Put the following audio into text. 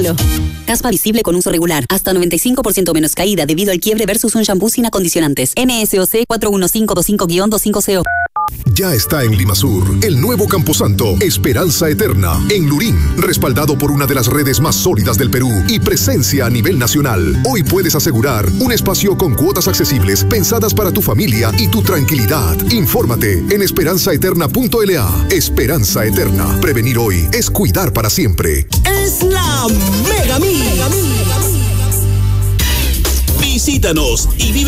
solo. Caspa visible con uso regular. Hasta 95% menos caída debido al quiebre versus un shampoo sin acondicionantes. NSOC 41525-250. Ya está en Limasur, el nuevo Camposanto, Esperanza Eterna, en Lurín, respaldado por una de las redes más sólidas del Perú y presencia a nivel nacional. Hoy puedes asegurar un espacio con cuotas accesibles pensadas para tu familia y tu tranquilidad. Infórmate en esperanzaeterna.la. Esperanza Eterna. Prevenir hoy es cuidar para siempre. Es la Mega Mix. Visítanos y vive